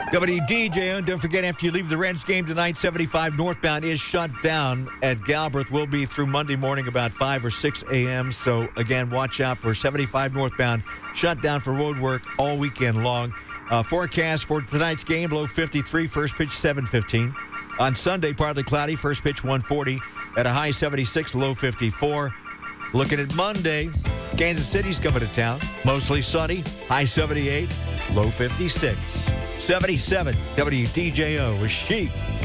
WDJO, don't forget, after you leave the Reds game tonight, 75 northbound is shut down at Galbraith. Will be through Monday morning about 5 or 6 a.m. So, again, watch out for 75 northbound shut down for road work all weekend long. Forecast for tonight's game, low 53, first pitch 7:15. On Sunday, partly cloudy, first pitch 140 at a high 76, low 54. Looking at Monday, Kansas City's coming to town. Mostly sunny, high 78, low 56. 77 WDJO with Sheep.